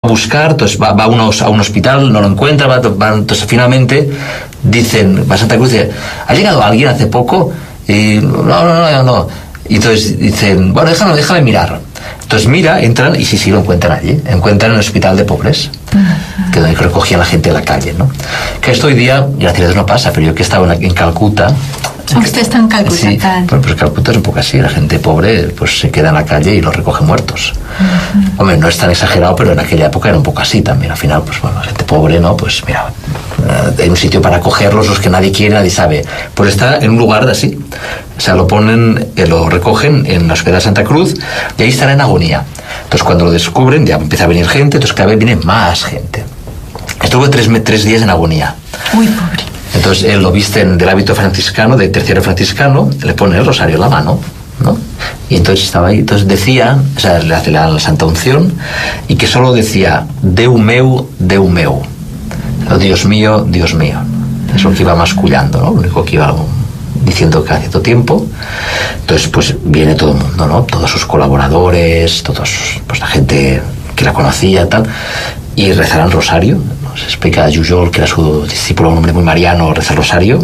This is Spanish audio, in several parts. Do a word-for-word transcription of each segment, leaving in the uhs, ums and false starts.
buscar, entonces va, va a, unos, a un hospital, no lo encuentra, va, va, entonces finalmente dicen, va a Santa Cruz y dice, ¿ha llegado alguien hace poco? Y no, no, no, no. Y entonces dicen, bueno, déjame, déjame mirar. Entonces mira, entran y sí, sí, lo encuentran allí. Encuentran en el hospital de pobres, uh-huh. que donde recogían la gente de la calle, ¿no? Que esto hoy día, gracias a Dios no pasa, pero yo que estaba en, en Calcuta... Usted está en Calcuta. Sí, pues, pues Calcuta es un poco así, la gente pobre pues se queda en la calle y los recoge muertos. Uh-huh. Hombre, no es tan exagerado, pero en aquella época era un poco así también. Al final, pues bueno, la gente pobre, ¿no? Pues mira, hay un sitio para acogerlos, los que nadie quiere, nadie sabe. Pues está en un lugar así. O sea, lo ponen, eh, lo recogen en la Hospital de Santa Cruz y ahí estará en agonía. Entonces cuando lo descubren ya empieza a venir gente, entonces cada vez viene más gente. Estuvo tres, tres días en agonía. Uy, pobre. Entonces él lo visten del hábito franciscano, de terciario franciscano, le pone el rosario en la mano, ¿no? Y entonces estaba ahí, entonces decía, o sea, le hace la, la Santa Unción, y que solo decía, Deus meu, Deus meu. Oh, Dios mío, Dios mío. Es lo que iba mascullando, ¿no? Lo único que iba diciendo cada cierto tiempo. Entonces, pues viene todo el mundo, ¿no? Todos sus colaboradores, todos, pues la gente que la conocía, tal, y rezarán rosario. Se explica a Jujol, que era su discípulo, un hombre muy mariano, reza el rosario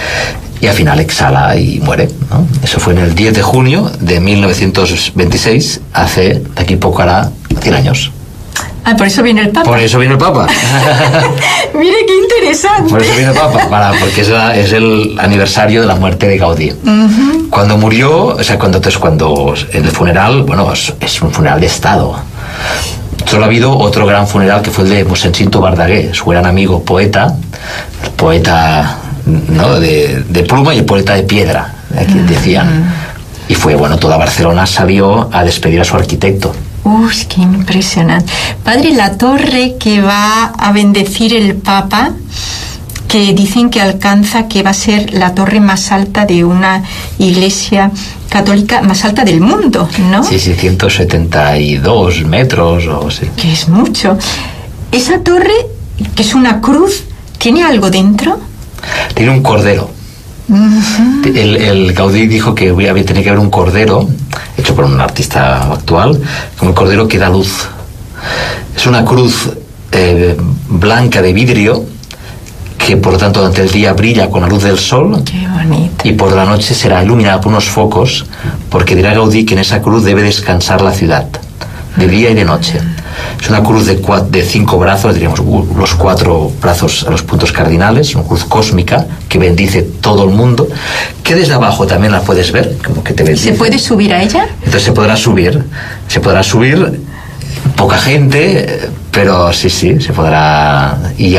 y al final exhala y muere, ¿no? Eso fue en el diez de junio de mil novecientos veintiséis, hace de aquí poco hará cien años. Ah, por eso viene el Papa. Por eso viene el Papa. Mire qué interesante. Por eso viene el Papa, para, porque es, la, es el aniversario de la muerte de Gaudí. Uh-huh. Cuando murió, o sea, cuando, entonces, cuando en el funeral, bueno, es, es un funeral de Estado. Solo ha habido otro gran funeral que fue el de Mossèn Cinto Verdaguer, su gran amigo poeta, el poeta, ¿no? de, de pluma y el poeta de piedra, ¿eh? Que decían. Uh-huh. Y fue, bueno, toda Barcelona salió a despedir a su arquitecto. Uy, qué impresionante. Padre, la torre que va a bendecir el Papa, que dicen que alcanza, que va a ser la torre más alta de una iglesia católica más alta del mundo, ¿no? Sí, sí, ciento setenta y dos metros o sí. Que es mucho. Esa torre, que es una cruz, ¿tiene algo dentro? Tiene un cordero. Uh-huh. El, el Gaudí dijo que había, tenía que haber un cordero, hecho por un artista actual, como el cordero que da luz. Es una cruz eh, blanca de vidrio, que por lo tanto durante el día brilla con la luz del sol. Qué bonito. Y por la noche será iluminada por unos focos, porque dirá Gaudí que en esa cruz debe descansar la ciudad, de día y de noche. Es una cruz de, cuatro, de cinco brazos, diríamos los cuatro brazos a los puntos cardinales, una cruz cósmica que bendice todo el mundo, que desde abajo también la puedes ver, como que te bendice. ¿Se puede subir a ella? Entonces se podrá subir, se podrá subir, poca gente, pero sí, sí, se podrá, y,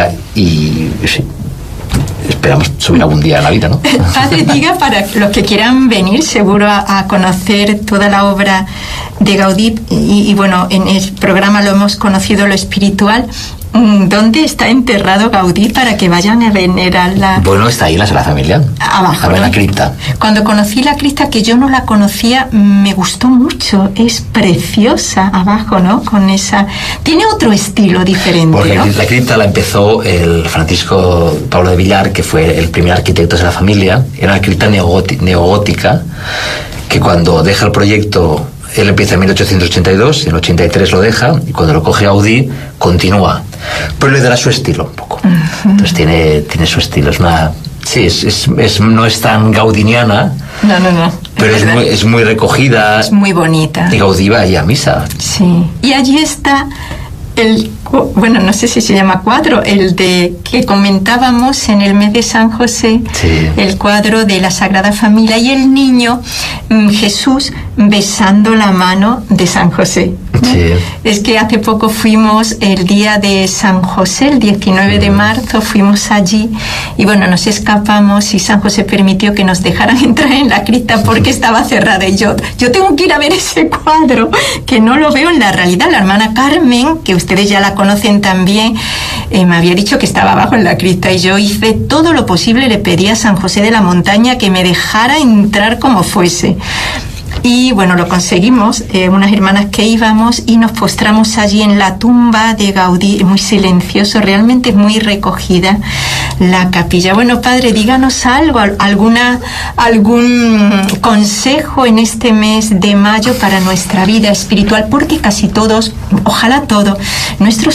y sí. Esperamos subir algún día a la vida, ¿no? Padre, diga para los que quieran venir seguro a, a conocer toda la obra de Gaudí y, y bueno, en el programa lo hemos conocido, lo espiritual. ¿Dónde está enterrado Gaudí para que vayan a venerarla? Bueno, está ahí en la Sagrada Familia. Abajo, a ver, ¿no? La cripta. Cuando conocí la cripta, que yo no la conocía, me gustó mucho. Es preciosa abajo, ¿no? Con esa... Tiene otro estilo diferente, Porque ¿no? la cripta la empezó el Francisco Pablo de Villar, que fue el primer arquitecto de la familia. Era una cripta neogótica, que cuando deja el proyecto... Él empieza en mil ochocientos ochenta y dos, en el ochenta y tres lo deja, y cuando lo coge Gaudí, continúa. Pero le dará su estilo un poco. Uh-huh. Entonces tiene, tiene su estilo. Es una... Sí, es, es, es, no es tan gaudiniana. No, no, no. Pero es, es muy, es muy recogida. Es muy bonita. Y Gaudí va allí a misa. Sí. Y allí está el... Bueno, no sé si se llama cuadro, el de que comentábamos en el mes de San José, sí. El cuadro de la Sagrada Familia y el niño Jesús besando la mano de San José, ¿no? Sí. Es que hace poco fuimos el día de San José, el diecinueve de marzo, fuimos allí y bueno, nos escapamos y San José permitió que nos dejaran entrar en la cripta porque estaba cerrada y yo, yo tengo que ir a ver ese cuadro, que no lo veo en la realidad. La hermana Carmen, que ustedes ya la conocen también, eh, me había dicho que estaba abajo en la cripta y yo hice todo lo posible, le pedí a San José de la Montaña que me dejara entrar como fuese. Y bueno, lo conseguimos, eh, unas hermanas que íbamos y nos postramos allí en la tumba de Gaudí, muy silencioso, realmente muy recogida la capilla. Bueno, padre, díganos algo, alguna, algún consejo en este mes de mayo para nuestra vida espiritual, porque casi todos, ojalá todos, nuestros